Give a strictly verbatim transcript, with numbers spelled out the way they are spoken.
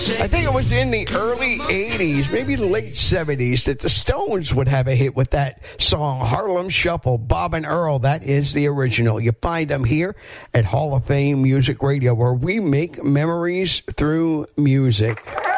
I think it was in the early eighties, maybe the late seventies, that the Stones would have a hit with that song, Harlem Shuffle, Bob and Earl. That is the original. You find them here at Hall of Fame Music Radio, where we make memories through music.